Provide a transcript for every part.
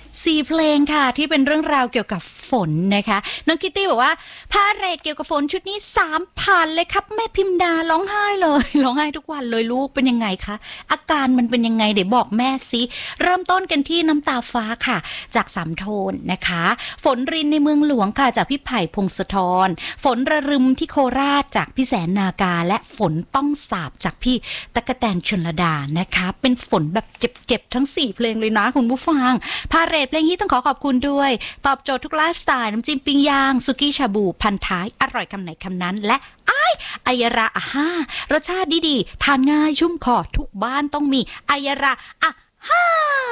4 เพลงค่ะที่เป็นเรื่องราวเกี่ยวกับฝนนะคะน้องคิตตี้บอกว่าพาเรดเกี่ยวกับฝนชุดนี้3,000เลยครับแม่พิมดาร้องไห้เลยร้องไห้ทุกวันเลยลูกเป็นยังไงคะอาการมันเป็นยังไงเดี๋ยวบอกแม่สิเริ่มต้นกันที่น้ำตาฟ้าค่ะจากสามโทนนะคะฝนรินในเมืองหลวงค่ะจากพี่ไผ่พงศธรฝนระรึมที่โคราชจากพี่แสนนากาและฝนต้องสาบจากพี่ตั๊กแตนชลดานะคะเป็นฝนแบบเจ็บๆทั้ง4เพลงเลยนะคุณผู้ฟังพาเรดเพลงนี้ต้องขอบคุณด้วยตอบโจทย์ทุกไลฟ์สไตล์น้ำจิ้มปิ้งย่างสุกี้ชาบูพันท้ายอร่อยคำไหนคำนั้นและอายราอาฮ่ารสชาติดีๆทานง่ายชุ่มคอทุกบ้านต้องมีอายราอาฮ่า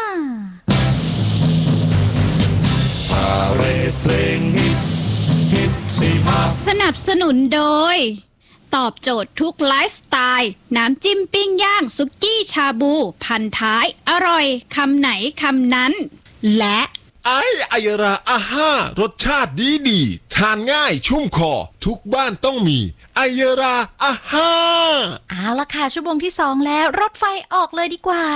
พาเรดเพลงฮิตสี่ภาคสนับสนุนโดยตอบโจทย์ทุกไลฟ์สไตล์น้ำจิ้มปิ้งย่างสุกี้ชาบูพันท้ายอร่อยคำไหนคำนั้นและอายราอาฮ่ารสชาติดีทานง่ายชุ่มคอทุกบ้านต้องมีอายราอาฮ่าเอาละค่ะชั่วโมงที่2แล้วรถไฟออกเลยดีกว่า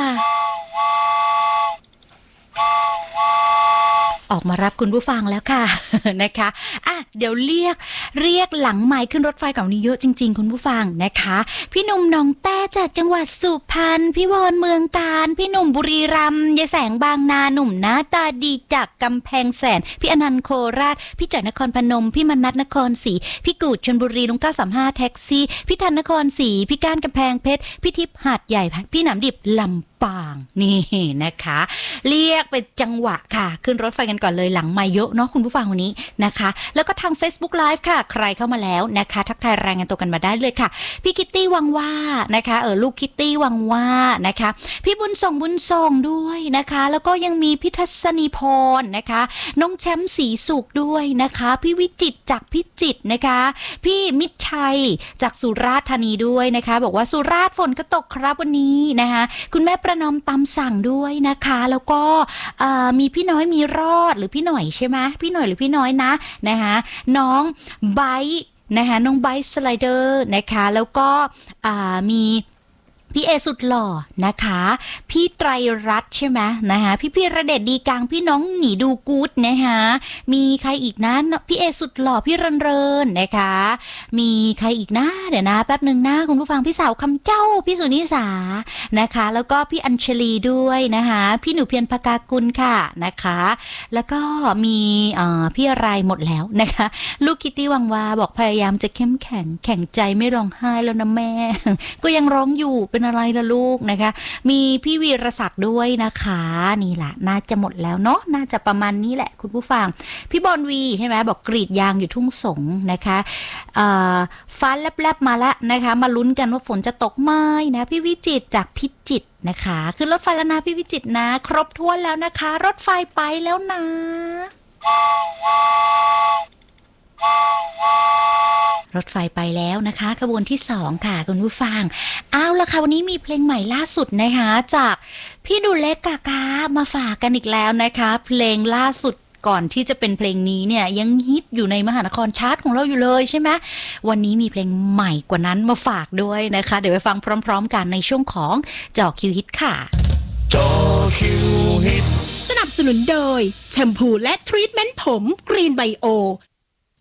ออกมารับคุณผู้ฟังแล้วค่ะนะคะเดี๋ยวเรียกหลังไมค์ขึ้นรถไฟกับนี้เยอะจริงๆคุณผู้ฟังนะคะพี่หนุ่มหนองแต้จากจังหวัดสุพรรณพี่วอนเมืองการพี่หนุ่มบุรีรัมย์ยายแสงบางนาหนุ่มหน้าตาดีจากกำแพงแสนพี่อนันต์โคราชพี่จ่อยนครพนมพี่มนัสนครศรีพี่กูดชลบุรีลุง935แท็กซี่พี่ธันนครศรีพี่ก้านกำแพงเพชรพี่ทิพย์หาดใหญ่พี่หนำดิบลำปางนี่นะคะเรียกเป็นจังหวะค่ะขึ้นรถไฟกันก่อนเลยหลังไมค์เยอะเนาะคุณผู้ฟังวันนี้นะคะแล้วก็ทาง Facebook Live ค่ะใครเข้ามาแล้วนะคะทักทายรายงานตัวกันมาได้เลยค่ะพี่คิตตี้วังว่านะคะลูกคิตตี้วังว่านะคะพี่บุญส่งด้วยนะคะแล้วก็ยังมีพี่ทัศนีพรนะคะน้องแชมป์ศรีสุขด้วยนะคะพี่วิจิตรจากพิจิตรนะคะพี่มิตรชัยจากสุราษฎร์ธานีด้วยนะคะบอกว่าสุราษฎร์ฝนก็ตกครับวันนี้นะคะคุณแม่ประนอมตามสั่งด้วยนะคะแล้วก็มีพี่น้อยมีรอดหรือพี่หน่อยใช่ไหมพี่หน่อยหรือพี่น้อยนะคะน้องไบท์นะคะน้องไบท์สไลเดอร์นะคะแล้วก็มีพี่เอสุดหล่อนะคะพี่ไตรรัตน์ใช่ไหมนะคะพี่ระเดชดีกลางพี่น้องหนีดูกู๊ดนะคะมีใครอีกนะพี่เอสุดหล่อพี่เรินนะคะมีใครอีกนะเดี๋ยวนะแป๊บหนึ่งนะคุณผู้ฟังพี่สาวคำเจ้าพี่สุนิสานะคะแล้วก็พี่อัญชลีด้วยนะคะพี่หนูเพียรภกากุลค่ะนะคะแล้วก็มีพี่อะไรหมดแล้วนะคะลูกคิตตี้วังวาบอกพยายามจะเข้มแข็งใจไม่ร้องไห้แล้วนะแม่ก็ยังร้องอยู่เป็นอะไรล่ะลูกนะคะมีพี่วีรศักดิ์ด้วยนะคะนี่แหละน่าจะหมดแล้วเนาะน่าจะประมาณนี้แหละคุณผู้ฟังพี่บอลวีใช่ไหมบอกกรีดยางอยู่ทุ่งสงนะคะฟ้าแลบๆมาแล้วนะคะมาลุ้นกันว่าฝนจะตกไหมนะพี่วิจิตรจากพิจิตรนะคะขึ้นรถไฟแล้วนะพี่วิจิตรนะครบถ้วนแล้วนะคะรถไฟไปแล้วนะรถไฟไปแล้วนะคะขบวนที่2ค่ะคุณผู้ฟังเอาละค่ะวันนี้มีเพลงใหม่ล่าสุดนะคะจากพี่ดูเล็กกากามาฝากกันอีกแล้วนะคะเพลงล่าสุดก่อนที่จะเป็นเพลงนี้เนี่ยยังฮิตอยู่ในมหานครชาร์ตของเราอยู่เลยใช่ไหมวันนี้มีเพลงใหม่กว่านั้นมาฝากด้วยนะคะเดี๋ยวไปฟังพร้อมๆกันในช่วงของเจาะคิวฮิตค่ะเจาะคิวฮิตสนับสนุนโดยแชมพูและทรีทเมนต์ผมกรีนไบโอ